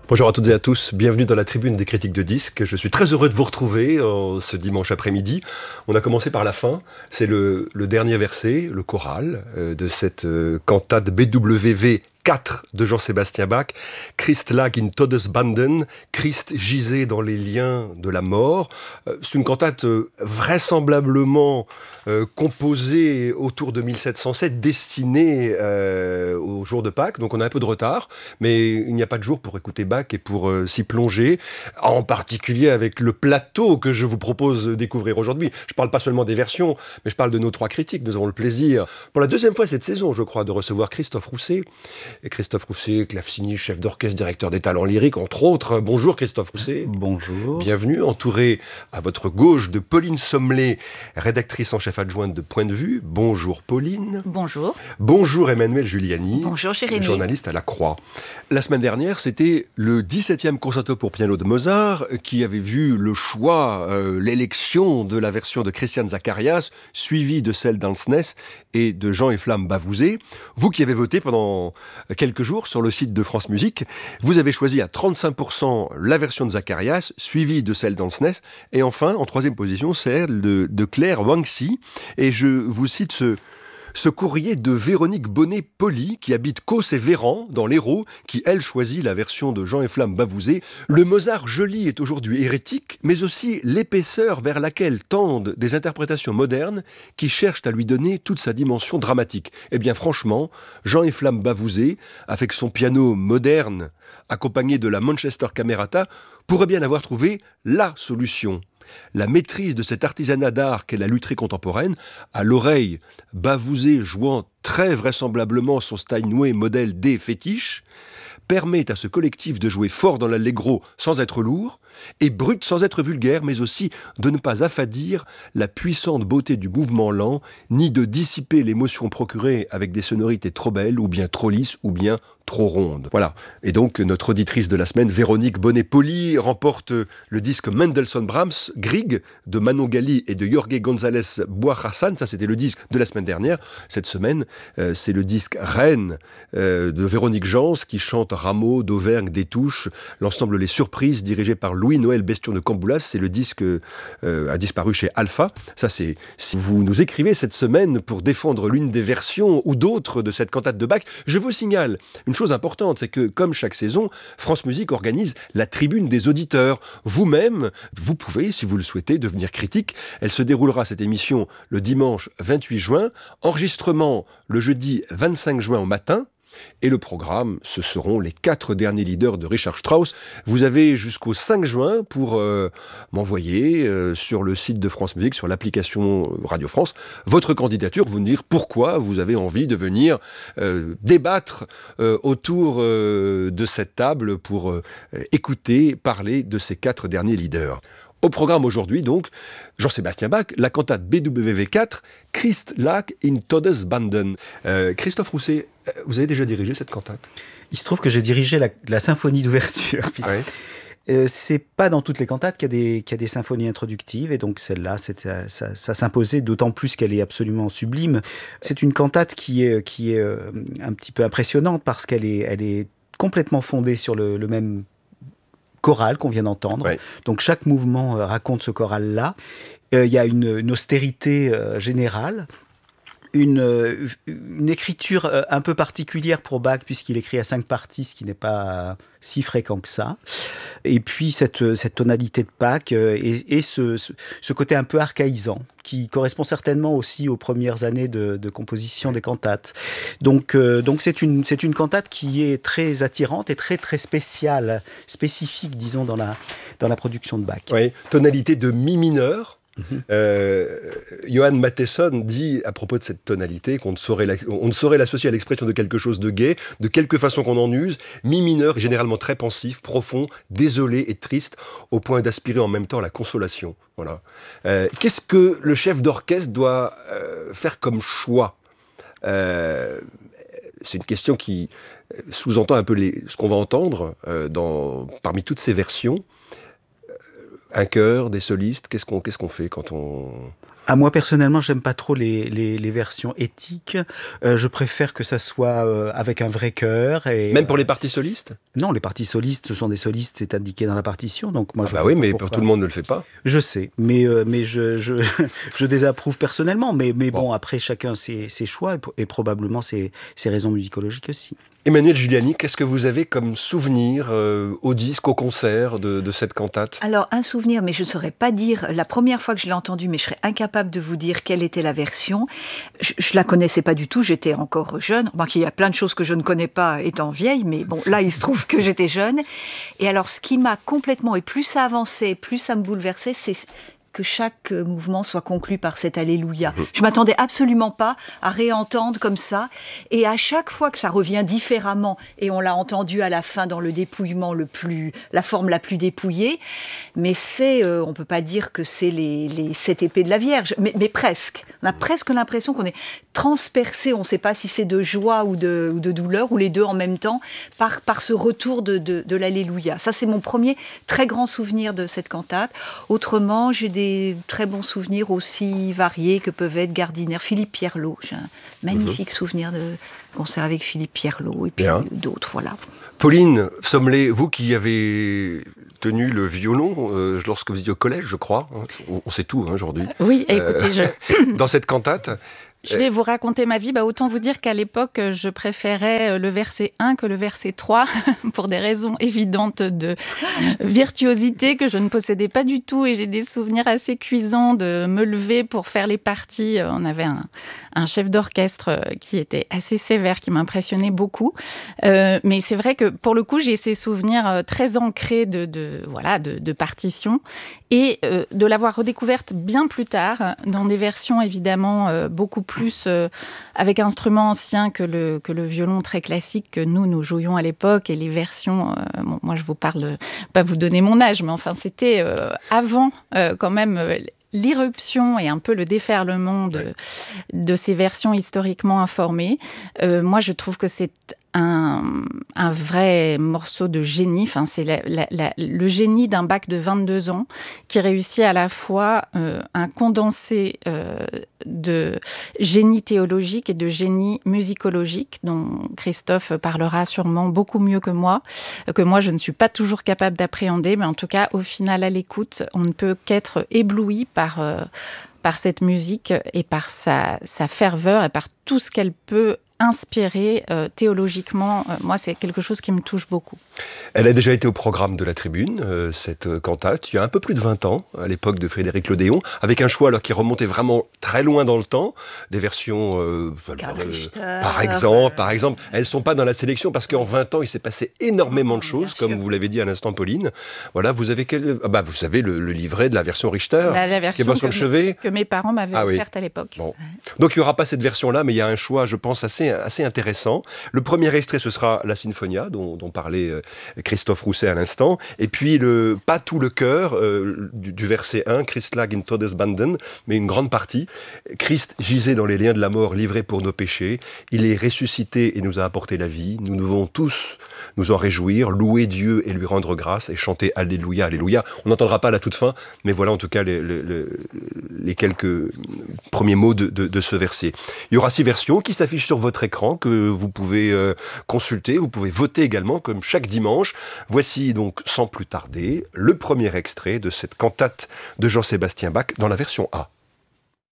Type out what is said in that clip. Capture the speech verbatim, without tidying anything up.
Bonjour à toutes et à tous, bienvenue dans la tribune des critiques de disques. Je suis très heureux de vous retrouver euh, ce dimanche après-midi. On a commencé par la fin, c'est le, le dernier verset, le choral euh, de cette euh, cantate B W V quatre de Jean-Sébastien Bach. Christ lag in Todesbanden, Christ gisait dans les liens de la mort. Euh, c'est une cantate euh, vraisemblablement euh, composée autour de mille sept cent sept, destinée euh, au jour de Pâques. Donc on a un peu de retard, mais il n'y a pas de jour pour écouter Bach et pour euh, s'y plonger, en particulier avec le plateau que je vous propose de découvrir aujourd'hui. Je ne parle pas seulement des versions, mais je parle de nos trois critiques. Nous aurons le plaisir, pour la deuxième fois cette saison, je crois, de recevoir Christophe Rousset. Et Christophe Rousset, clavecini, chef d'orchestre, directeur des talents lyriques, entre autres. Bonjour Christophe Rousset. Bonjour. Bienvenue, entouré à votre gauche de Pauline Sommelet, rédactrice en chef adjointe de Point de Vue. Bonjour Pauline. Bonjour. Bonjour Emmanuel Giuliani. Bonjour Jérémy. Journaliste à La Croix. La semaine dernière, c'était le dix-septième concerto pour piano de Mozart qui avait vu le choix, euh, l'élection de la version de Christian Zacharias, suivie de celle d'Hansness et de Jean et Flamme Bavouzé. Vous qui avez voté pendant quelques jours sur le site de France Musique, vous avez choisi à trente-cinq pour cent la version de Zacharias, suivie de celle d'Hansness, et enfin, en troisième position, celle de, de Claire Wangxi. Et je vous cite ce... Ce courrier de Véronique Bonnet-Poli, qui habite Causse et Véran, dans l'Hérault, qui, elle, choisit la version de Jean et Flamme Bavouzé. Le Mozart joli est aujourd'hui hérétique, mais aussi l'épaisseur vers laquelle tendent des interprétations modernes qui cherchent à lui donner toute sa dimension dramatique. Eh bien, franchement, Jean et Flamme Bavouzé, avec son piano moderne, accompagné de la Manchester Camerata, pourrait bien avoir trouvé la solution. La maîtrise de cet artisanat d'art qu'est la lutherie contemporaine, à l'oreille, Bavouzé jouant très vraisemblablement son Steinway modèle D fétiche, permet à ce collectif de jouer fort dans l'allegro sans être lourd, et brut sans être vulgaire, mais aussi de ne pas affadir la puissante beauté du mouvement lent, ni de dissiper l'émotion procurée avec des sonorités trop belles, ou bien trop lisses, ou bien trop rondes. Voilà. Et donc, notre auditrice de la semaine, Véronique Bonnet-Poli, remporte le disque Mendelssohn-Brahms, Grieg, de Manon Gali et de Jorge González Boirassan. Ça, c'était le disque de la semaine dernière. Cette semaine, euh, c'est le disque Reine euh, de Véronique Jans, qui chante Rameau, d'Auvergne, des Touches, l'ensemble Les Surprises, dirigé par Louis-Noël Bestion de Camboulas. C'est le disque euh, a disparu chez Alpha. Ça, c'est si vous nous écrivez cette semaine pour défendre l'une des versions ou d'autres de cette cantate de Bach. Je vous signale une chose importante, c'est que, comme chaque saison, France Musique organise la tribune des auditeurs. Vous-même, vous pouvez, si vous le souhaitez, devenir critique. Elle se déroulera, cette émission, le dimanche vingt-huit juin. Enregistrement le jeudi vingt-cinq juin au matin. Et le programme, ce seront les quatre derniers leaders de Richard Strauss. Vous avez jusqu'au cinq juin pour euh, m'envoyer euh, sur le site de France Musique, sur l'application Radio France, votre candidature, vous me dire pourquoi vous avez envie de venir euh, débattre euh, autour euh, de cette table pour euh, écouter, parler de ces quatre derniers leaders. Au programme aujourd'hui, donc, Jean-Sébastien Bach, la cantate B W V quatre, Christ lag in Todesbanden. Euh, Christophe Rousset, vous avez déjà dirigé cette cantate ? Il se trouve que j'ai dirigé la, la symphonie d'ouverture. Ouais. Euh, c'est pas dans toutes les cantates qu'il y a des, qu'il y a des symphonies introductives, et donc celle-là, c'est, ça, ça s'imposait, d'autant plus qu'elle est absolument sublime. C'est une cantate qui est, qui est euh, un petit peu impressionnante parce qu'elle est, elle est complètement fondée sur le, le même choral qu'on vient d'entendre. Ouais. Donc chaque mouvement euh, raconte ce choral-là. Il euh, y a une, une austérité euh, générale. Une, euh, une écriture euh, un peu particulière pour Bach, puisqu'il écrit à cinq parties, ce qui n'est pas euh, si fréquent que ça. Et puis cette, cette tonalité de Bach euh, et, et ce, ce, ce côté un peu archaïsant, qui correspond certainement aussi aux premières années de, de composition des cantates. Donc, euh, donc c'est une, c'est une cantate qui est très attirante et très, très spéciale, spécifique, disons, dans la, dans la production de Bach. Oui, tonalité de mi mineur. Mmh. Euh, Johann Mattheson dit à propos de cette tonalité qu'on ne saurait, la, on ne saurait l'associer à l'expression de quelque chose de gai, de quelque façon qu'on en use. Mi mineur est généralement très pensif, profond, désolé et triste, au point d'aspirer en même temps à la consolation. Voilà. Euh, qu'est-ce que le chef d'orchestre doit euh, faire comme choix ? euh, C'est une question qui sous-entend un peu les, ce qu'on va entendre euh, dans, parmi toutes ces versions. Un chœur, des solistes, qu'est-ce qu'on, qu'est-ce qu'on fait quand on... Ah, moi, personnellement, j'aime pas trop les, les, les versions éthiques. Euh, je préfère que ça soit euh, avec un vrai chœur. Et, Même pour les parties solistes ? Non, les parties solistes, ce sont des solistes, c'est indiqué dans la partition. Donc moi, ah je bah oui, mais pour tout le monde ne le fait pas. Je sais, mais, euh, mais je, je, je désapprouve personnellement. Mais, mais bon. bon, après, chacun ses, ses choix et, et probablement ses, ses raisons musicologiques aussi. Emmanuelle Giuliani, qu'est-ce que vous avez comme souvenir euh, au disque, au concert de, de cette cantate ? Alors, un souvenir, mais je ne saurais pas dire la première fois que je l'ai entendu, mais je serais incapable de vous dire quelle était la version. Je ne la connaissais pas du tout, j'étais encore jeune. Remarquez, il y a plein de choses que je ne connais pas étant vieille, mais bon, là, il se trouve que j'étais jeune. Et alors, ce qui m'a complètement, et plus ça avançait, plus ça me bouleversait, c'est... que chaque mouvement soit conclu par cet Alléluia. Je m'attendais absolument pas à réentendre comme ça. Et à chaque fois que ça revient différemment, et on l'a entendu à la fin dans le dépouillement le plus, la forme la plus dépouillée, mais c'est, euh, on peut pas dire que c'est les, les sept épées de la Vierge, mais, mais presque. On a presque l'impression qu'on est transpercé, on ne sait pas si c'est de joie ou de, ou de douleur, ou les deux en même temps, par, par ce retour de, de, de l'Alléluia. Ça, c'est mon premier très grand souvenir de cette cantate. Autrement, j'ai des des très bons souvenirs aussi variés que peuvent être Gardiner, Philippe Pierlot. J'ai un magnifique mmh. souvenir de concert avec Philippe Pierlot et puis Bien. d'autres, voilà. Pauline Sommelet, vous qui avez tenu le violon euh, lorsque vous étiez au collège, je crois, on, on sait tout hein, aujourd'hui. Oui, écoutez, euh, je... dans cette cantate. Je vais vous raconter ma vie. Bah, autant vous dire qu'à l'époque, je préférais le verset un que le verset trois, pour des raisons évidentes de virtuosité que je ne possédais pas du tout. Et j'ai des souvenirs assez cuisants de me lever pour faire les parties. On avait un, un chef d'orchestre qui était assez sévère, qui m'impressionnait beaucoup. Euh, mais c'est vrai que, pour le coup, j'ai ces souvenirs très ancrés de, de, voilà, de, de partition. Et euh, de l'avoir redécouverte bien plus tard, dans des versions évidemment euh, beaucoup plus euh, avec instruments anciens que le, que le violon très classique que nous, nous jouions à l'époque. Et les versions, euh, bon, moi je vous parle, pas vous donner mon âge, mais enfin c'était euh, avant euh, quand même... Euh, l'irruption et un peu le déferlement de, de ces versions historiquement informées. Euh, moi, je trouve que c'est un, un vrai morceau de génie. Enfin, c'est la, la, la, le génie d'un bac de vingt-deux ans qui réussit à la fois euh, un condensé euh, de génie théologique et de génie musicologique, dont Christophe parlera sûrement beaucoup mieux que moi, que moi je ne suis pas toujours capable d'appréhender, mais en tout cas, au final, à l'écoute, on ne peut qu'être ébloui par, euh, par cette musique et par sa, sa ferveur et par tout ce qu'elle peut inspirée euh, théologiquement. Euh, moi, c'est quelque chose qui me touche beaucoup. Elle a déjà été au programme de la Tribune, euh, cette euh, cantate, il y a un peu plus de vingt ans, à l'époque de Frédéric Lodéon, avec un choix alors, qui remontait vraiment très loin dans le temps, des versions, euh, euh, par exemple, par exemple, elles ne sont pas dans la sélection parce qu'en vingt ans, il s'est passé énormément de choses, comme vous l'avez dit à l'instant, Pauline. Voilà, vous avez quel... ah bah, vous savez le, le livret de la version Richter, bah, la version qui est sur le chevet, que mes parents m'avaient ah, offerte oui. à l'époque. Bon. Donc il n'y aura pas cette version-là, mais il y a un choix, je pense, assez assez intéressant. Le premier extrait, ce sera la Sinfonia, dont, dont parlait euh, Christophe Rousset à l'instant, et puis le, pas tout le chœur euh, du, du verset un, Christ lag in Todesbanden, mais une grande partie. Christ gisait dans les liens de la mort, livré pour nos péchés. Il est ressuscité et nous a apporté la vie. Nous devons tous nous en réjouir, louer Dieu et lui rendre grâce, et chanter Alléluia, Alléluia. On n'entendra pas à la toute fin, mais voilà en tout cas les, les, les quelques premiers mots de, de, de ce verset. Il y aura six versions qui s'affichent sur votre écran, que vous pouvez euh, consulter, vous pouvez voter également, comme chaque dimanche. Voici donc, sans plus tarder, le premier extrait de cette cantate de Jean-Sébastien Bach dans la version A.